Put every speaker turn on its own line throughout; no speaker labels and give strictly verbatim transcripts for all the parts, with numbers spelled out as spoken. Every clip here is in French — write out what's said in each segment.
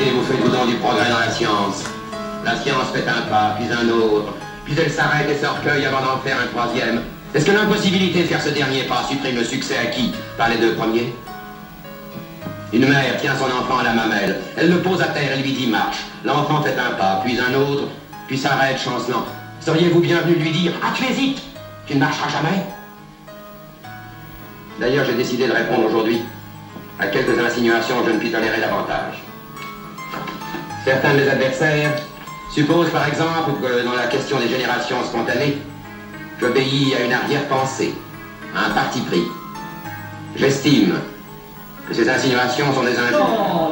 Écoutez, vous faites donc du progrès dans la science. La science fait un pas, puis un autre, puis elle s'arrête et se recueille avant d'en faire un troisième. Est-ce que l'impossibilité de faire ce dernier pas supprime le succès acquis par les deux premiers? Une mère tient son enfant à la mamelle. Elle le pose à terre et lui dit marche. L'enfant fait un pas, puis un autre, puis s'arrête chancelant. Seriez-vous bien venu lui dire ah, tu hésites, tu ne marcheras jamais? D'ailleurs, j'ai décidé de répondre aujourd'hui à quelques insinuations que je ne puis tolérer davantage. Certains de mes adversaires supposent par exemple que dans la question des générations spontanées, j'obéis à une arrière-pensée, à un parti pris. J'estime que ces insinuations sont des injures.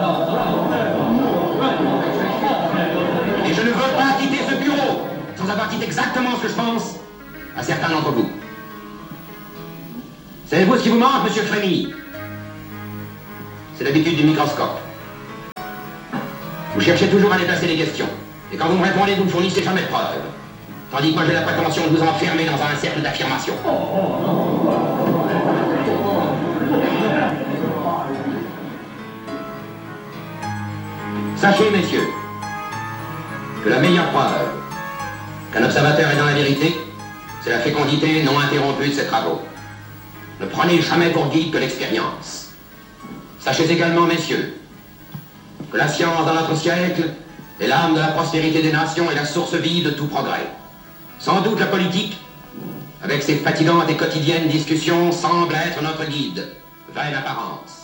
Et je ne veux pas quitter ce bureau sans avoir dit exactement ce que je pense à certains d'entre vous. Savez-vous ce qui vous manque, monsieur Frémy? C'est l'habitude du microscope. Vous cherchez toujours à déplacer les questions. Et quand vous me répondez, vous ne fournissez jamais de preuves. Tandis que moi j'ai la prétention de vous enfermer dans un cercle d'affirmation. Sachez, messieurs, que la meilleure preuve qu'un observateur est dans la vérité, c'est la fécondité non interrompue de ses travaux. Ne prenez jamais pour guide que l'expérience. Sachez également, messieurs, que la science dans notre siècle est l'âme de la prospérité des nations et la source vive de tout progrès. Sans doute la politique, avec ses fatigantes et quotidiennes discussions, semble être notre guide, vaine apparence.